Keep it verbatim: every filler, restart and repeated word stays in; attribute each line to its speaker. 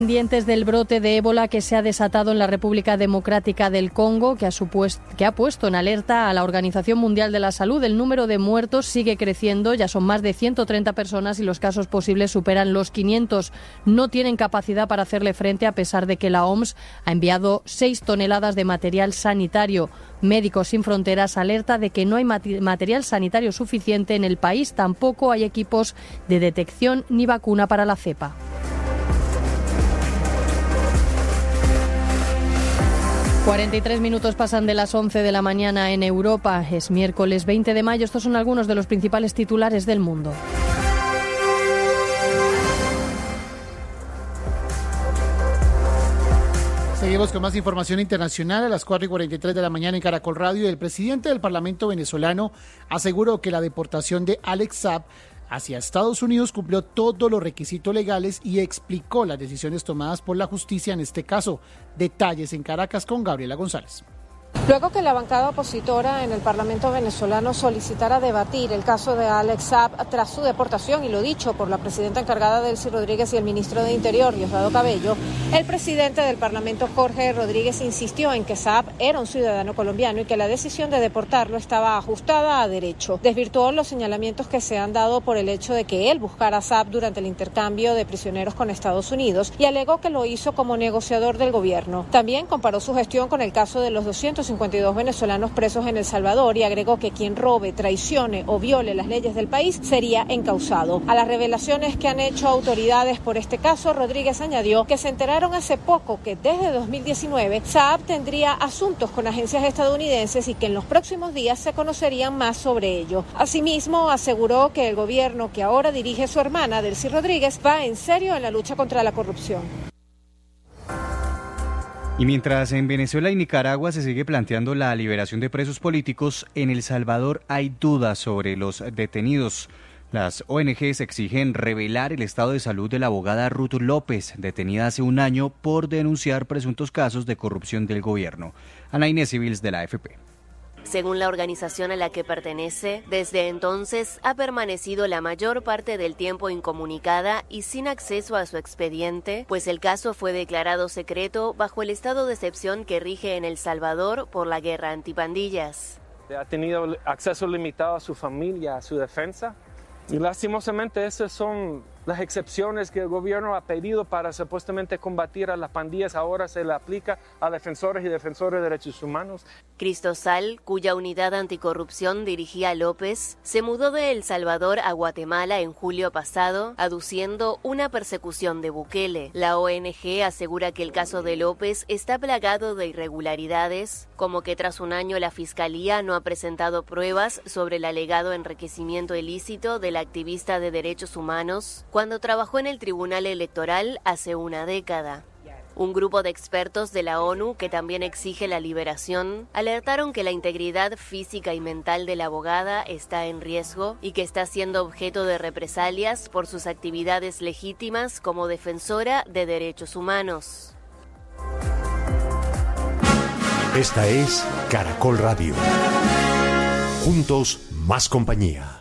Speaker 1: Pendientes del brote de ébola que se ha desatado en la República Democrática del Congo, que ha, supuesto, que ha puesto en alerta a la Organización Mundial de la Salud. El número de muertos sigue creciendo, ya son más de ciento treinta personas y los casos posibles superan los quinientos. No tienen capacidad para hacerle frente, a pesar de que la O M S ha enviado seis toneladas de material sanitario. Médicos Sin Fronteras alerta de que no hay material sanitario suficiente en el país, tampoco hay equipos de detección ni vacuna para la cepa. cuarenta y tres minutos pasan de las once de la mañana en Europa. Es miércoles veinte de mayo. Estos son algunos de los principales titulares del mundo.
Speaker 2: Seguimos con más información internacional a las cuatro y cuarenta y tres de la mañana en Caracol Radio. El presidente del Parlamento venezolano aseguró que la deportación de Alex Saab hacia Estados Unidos cumplió todos los requisitos legales y explicó las decisiones tomadas por la justicia en este caso. Detalles en Caracas con Gabriela González.
Speaker 3: Luego que la bancada opositora en el Parlamento venezolano solicitara debatir el caso de Alex Saab tras su deportación, y lo dicho por la presidenta encargada Delcy Rodríguez y el ministro de Interior, Diosdado Cabello, el presidente del Parlamento, Jorge Rodríguez, insistió en que Saab era un ciudadano colombiano y que la decisión de deportarlo estaba ajustada a derecho. Desvirtuó los señalamientos que se han dado por el hecho de que él buscara a Saab durante el intercambio de prisioneros con Estados Unidos y alegó que lo hizo como negociador del gobierno. También comparó su gestión con el caso de los doscientos cincuenta y dos venezolanos presos en El Salvador y agregó que quien robe, traicione o viole las leyes del país sería encausado. A las revelaciones que han hecho autoridades por este caso, Rodríguez añadió que se enteraron hace poco que desde dos mil diecinueve Saab tendría asuntos con agencias estadounidenses y que en los próximos días se conocerían más sobre ello. Asimismo, aseguró que el gobierno que ahora dirige su hermana, Delcy Rodríguez, va en serio en la lucha contra la corrupción.
Speaker 4: Y mientras en Venezuela y Nicaragua se sigue planteando la liberación de presos políticos, en El Salvador hay dudas sobre los detenidos. Las O N Ges exigen revelar el estado de salud de la abogada Ruth López, detenida hace un año por denunciar presuntos casos de corrupción del gobierno. Ana Inés Civils, de la A F P.
Speaker 5: Según la organización a la que pertenece, desde entonces ha permanecido la mayor parte del tiempo incomunicada y sin acceso a su expediente, pues el caso fue declarado secreto bajo el estado de excepción que rige en El Salvador por la guerra antipandillas.
Speaker 6: Ha tenido acceso limitado a su familia, a su defensa, y lastimosamente esas son las excepciones que el gobierno ha pedido para supuestamente combatir a las pandillas. Ahora se le aplica a defensores y defensores de derechos humanos.
Speaker 5: Cristosal, cuya unidad anticorrupción dirigía López, se mudó de El Salvador a Guatemala en julio pasado, aduciendo una persecución de Bukele. La O N Ge asegura que el caso de López está plagado de irregularidades, como que tras un año la Fiscalía no ha presentado pruebas sobre el alegado enriquecimiento ilícito del activista de derechos humanos cuando trabajó en el Tribunal Electoral hace una década. Un grupo de expertos de la ONU, que también exige la liberación, alertaron que la integridad física y mental de la abogada está en riesgo y que está siendo objeto de represalias por sus actividades legítimas como defensora de derechos humanos.
Speaker 7: Esta es Caracol Radio. Juntos, más compañía.